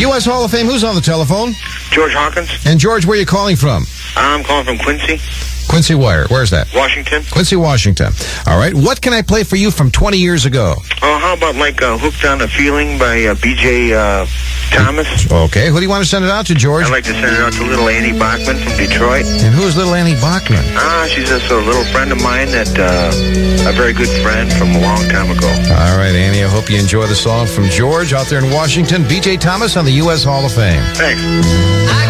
U.S. Hall of Fame, who's on the telephone? George Hawkins. And George, where are you calling from? I'm calling from Quincy. Quincy where? Where's that? Washington. Quincy, Washington. All right. What can I play for you from 20 years ago? Oh, how about like Hooked on a Feeling by B.J. Thomas? Okay. Who do you want to send it out to, George? I'd like to send it out to little Annie Bachman from Detroit. And who is little Annie Bachman? She's just a little friend of mine that, a very good friend from a long time ago. All right, Annie, I hope you enjoy the song from George out there in Washington. B.J. Thomas on the U.S. Hall of Fame. Thanks.